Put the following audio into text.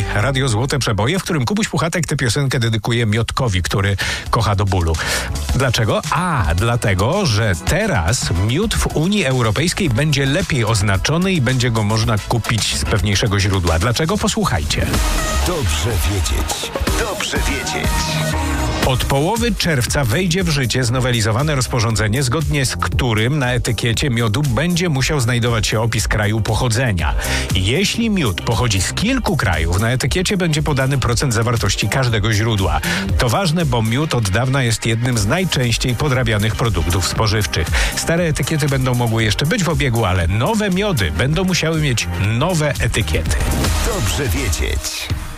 Radio Złote Przeboje, w którym Kubuś Puchatek tę piosenkę dedykuje Miodkowi, który kocha do bólu. Dlaczego? Dlatego, że teraz miód w Unii Europejskiej będzie lepiej oznaczony i będzie go można kupić z pewniejszego źródła. Dlaczego? Posłuchajcie. Dobrze wiedzieć. Dobrze wiedzieć. Od połowy czerwca wejdzie w życie znowelizowane rozporządzenie, zgodnie z którym na etykiecie miodu będzie musiał znajdować się opis kraju pochodzenia. Jeśli miód pochodzi z kilku krajów, na etykiecie będzie podany procent zawartości każdego źródła. To ważne, bo miód od dawna jest jednym z najczęściej podrabianych produktów spożywczych. Stare etykiety będą mogły jeszcze być w obiegu, ale nowe miody będą musiały mieć nowe etykiety. Dobrze wiedzieć.